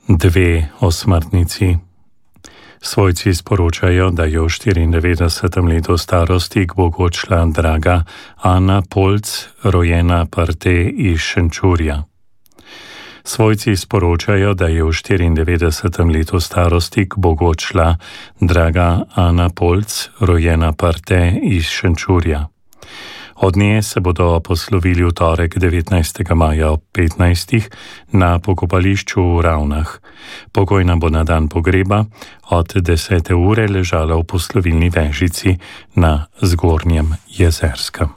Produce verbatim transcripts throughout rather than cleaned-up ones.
Dve osmrtnici. Svojci sporočajo, da je v štiriindevetdesetem letu starosti k Bogu odšla draga Ana Polc, rojena Parte iz Šenčurja. Svojci sporočajo, da je v štiriindevetdesetem letu starosti k Bogu odšla draga Ana Polc, rojena Parte iz Šenčurja. Od nje se bodo poslovili v torek devetnajstega maja ob petnajstih na pokopališču v Ravnah. Pokojna bo na dan pogreba od desete ure ležala v poslovilni vežici na Zgornjem Jezerskem.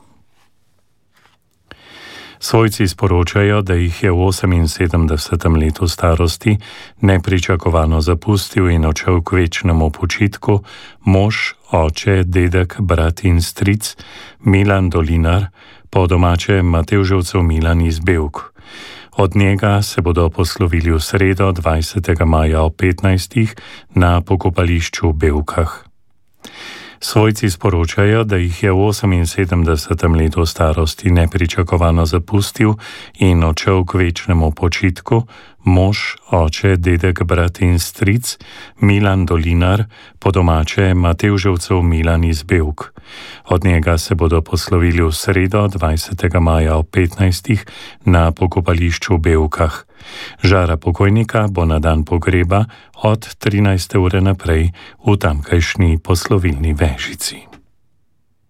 Svojci sporočajo, da jih je v oseminsedemdesetem letu starosti nepričakovano zapustil in odšel k večnemu počitku mož, oče, dedek, brat in stric Milan Dolinar, po domače Matevževcev Milan iz Bevk. Od njega se bodo poslovili v sredo dvajsetega maja ob petnajstih na pokopališču v Bevkah. Svojci sporočajo, da jih je v oseminsedemdesetem letu starosti nepričakovano zapustil in odšel k večnemu počitku mož, oče, dedek, brat in stric Milan Dolinar, po domače Matevževcev Milan iz Bevk. Od njega se bodo poslovili v sredo dvajsetega maja ob petnajstih na pokopališču v Bevkah. Žara pokojnika bo na dan pogreba od trinajste ure naprej v tamkajšnji poslovilni vežici.